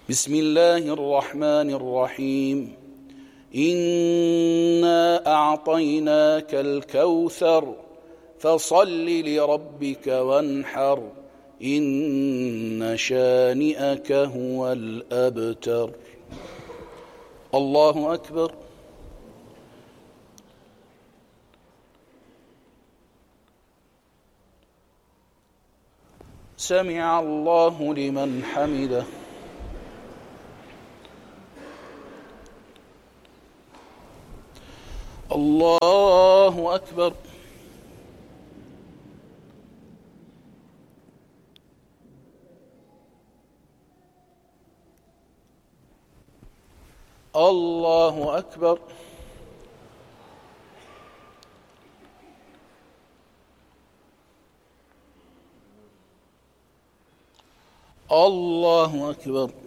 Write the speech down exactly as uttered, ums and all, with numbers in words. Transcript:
بسم الله الرحمن الرحيم إنا أعطيناك الكوثر فصل لربك وانحر إن شانئك هو الأبتر. الله أكبر. سمع الله لمن حمده. الله أكبر. الله أكبر. الله أكبر.